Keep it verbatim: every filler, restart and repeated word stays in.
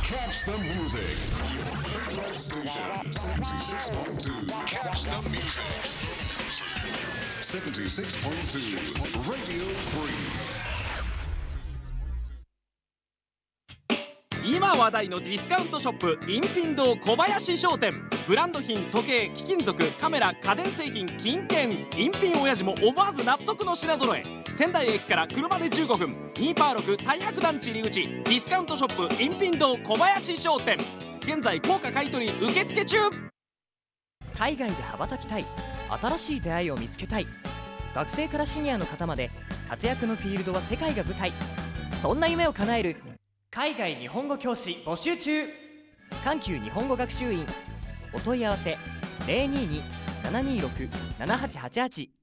Catch the music. Your favorite station, seventy-six point two. Catch the music. seventy-six point two. Radio three. 今話題のディスカウントショップインピン堂小林商店。ブランド品、時計、貴金属、カメラ、家電製品、金券、インピン親父も思わず納得の品揃え。仙台駅から車でじゅうごふん、にパーろく太白団地入り口、ディスカウントショップインピン堂小林商店。現在高価買取受付中。 海外で羽ばたきたい、新しい出会いを見つけたい。学生からシニアの方まで活躍のフィールドは世界が舞台。そんな夢を叶える海外日本語教師募集中。環球日本語学習院。お問い合わせ ゼロにーにー ななにーろく ななはちはちはち。